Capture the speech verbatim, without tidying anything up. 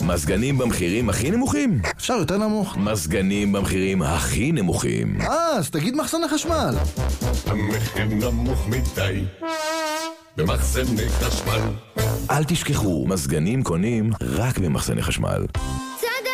מזגנים במחירים הכי נמוכים? אפשר יותר נמוך? מזגנים במחירים הכי נמוכים. אה, אז תגיד מחסני חשמל. המחיר נמוך מדי במחסני חשמל. אל תשכחו, מזגנים קונים רק במחסני חשמל.